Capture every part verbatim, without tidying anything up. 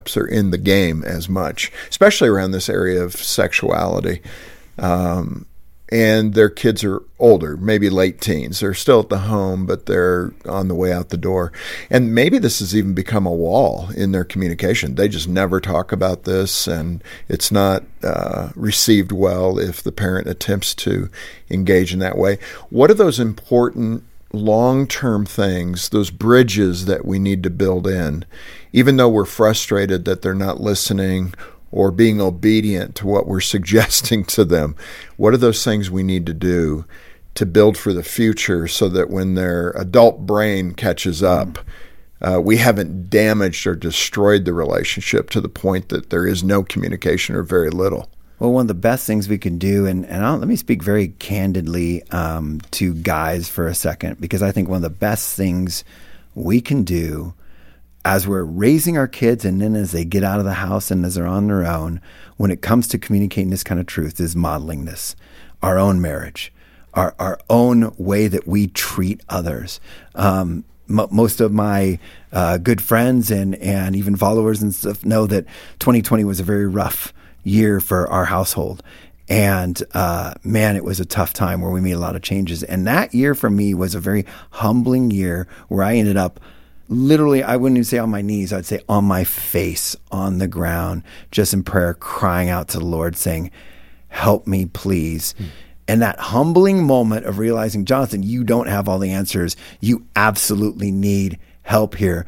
are in the game as much, especially around this area of sexuality. Um, and their kids are older, maybe late teens. They're still at the home, but they're on the way out the door. And maybe this has even become a wall in their communication. They just never talk about this, and it's not uh, received well if the parent attempts to engage in that way. What are those important long-term things, those bridges that we need to build in, even though we're frustrated that they're not listening or being obedient to what we're suggesting to them? What are those things we need to do to build for the future so that when their adult brain catches up, uh, we haven't damaged or destroyed the relationship to the point that there is no communication or very little? Well, one of the best things we can do, and, and I'll, let me speak very candidly um, to guys for a second, because I think one of the best things we can do as we're raising our kids and then as they get out of the house and as they're on their own, when it comes to communicating this kind of truth, is modeling this, our own marriage, our, our own way that we treat others. Um, m- most of my uh, good friends and, and even followers and stuff know that twenty twenty was a very rough year for our household. And uh, man, it was a tough time where we made a lot of changes. And that year for me was a very humbling year where I ended up literally, I wouldn't even say on my knees, I'd say on my face, on the ground, just in prayer, crying out to the Lord, saying, help me, please. Mm. And that humbling moment of realizing, Jonathan, you don't have all the answers. You absolutely need help here.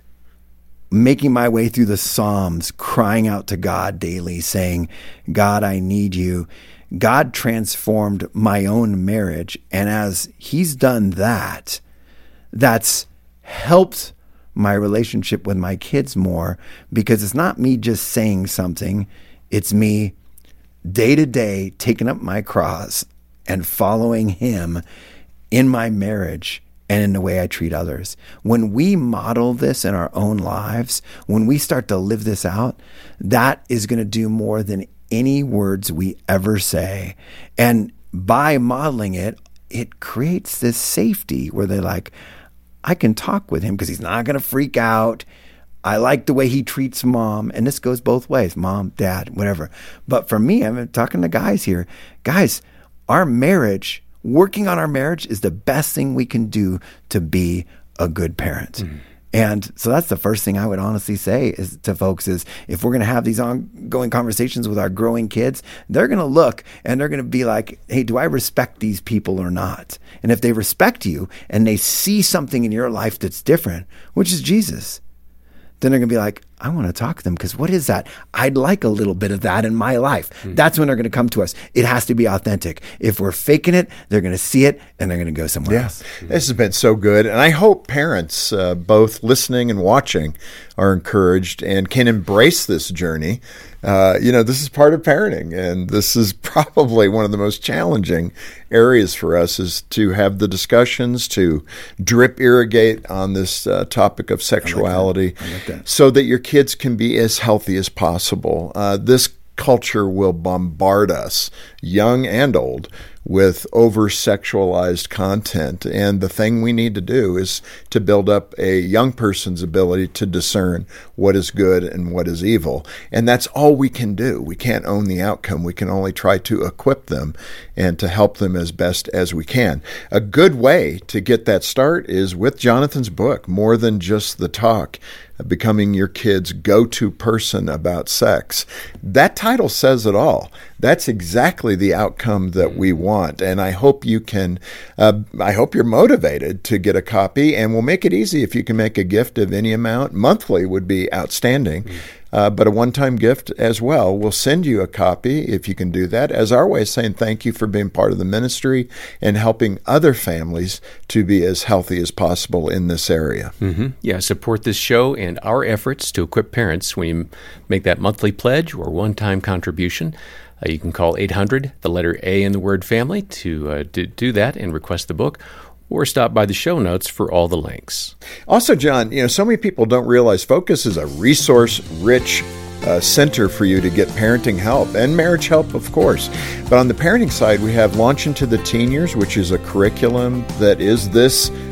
Making my way through the Psalms, crying out to God daily, saying, God, I need you. God transformed my own marriage. And as he's done that, that's helped my relationship with my kids more, because it's not me just saying something. It's me day to day taking up my cross and following him in my marriage and in the way I treat others. When we model this in our own lives, when we start to live this out, that is going to do more than any words we ever say. And by modeling it, it creates this safety where they're like, I can talk with him because he's not going to freak out. I like the way he treats mom. And this goes both ways, mom, dad, whatever. But for me, I'm talking to guys here. Guys, our marriage, working on our marriage is the best thing we can do to be a good parent. Mm. And so that's the first thing I would honestly say is to folks is if we're going to have these ongoing conversations with our growing kids, they're going to look and they're going to be like, hey, do I respect these people or not? And if they respect you and they see something in your life that's different, which is Jesus, then they're going to be like, I want to talk to them because what is that? I'd like a little bit of that in my life. Mm. That's when they're going to come to us. It has to be authentic. If we're faking it, they're going to see it and they're going to go somewhere yeah. else. This has been so good. And I hope parents, uh, both listening and watching, are encouraged and can embrace this journey. Uh, you know, this is part of parenting, and this is probably one of the most challenging areas for us is to have the discussions, to drip irrigate on this uh, topic of sexuality I like that. I like that. so that your kids can be as healthy as possible. Uh, this culture will bombard us, young and old, with over-sexualized content. And the thing we need to do is to build up a young person's ability to discern what is good and what is evil. And that's all we can do. We can't own the outcome. We can only try to equip them and to help them as best as we can. A good way to get that start is with Jonathan's book, More Than Just the Talk, Becoming Your Kid's Go-To Person About Sex. That title says it all. That's exactly the outcome that we want. And I hope you can, uh, I hope you're motivated to get a copy, and we'll make it easy if you can make a gift of any amount. Monthly would be outstanding. Mm. Uh, but a one-time gift as well. We'll send you a copy if you can do that as our way of saying thank you for being part of the ministry and helping other families to be as healthy as possible in this area. Mm-hmm. Yeah, support this show and our efforts to equip parents when you make that monthly pledge or one-time contribution. Uh, you can call eight hundred, the letter A in the word family, to uh, do, do that and request the book, or stop by the show notes for all the links. Also, John, you know, so many people don't realize Focus is a resource-rich uh, center for you to get parenting help and marriage help, of course. But on the parenting side, we have Launch into the Teen Years, which is a curriculum that is this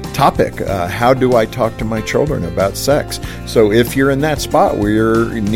topic. Uh, how do I talk to my children about sex? So if you're in that spot where you're